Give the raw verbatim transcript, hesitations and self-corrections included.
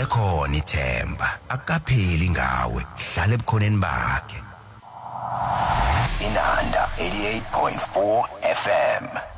lisekhona ithemba akapheli ngawe hlala ebukhoneni bakhe. Inanda eighty-eight point four F M.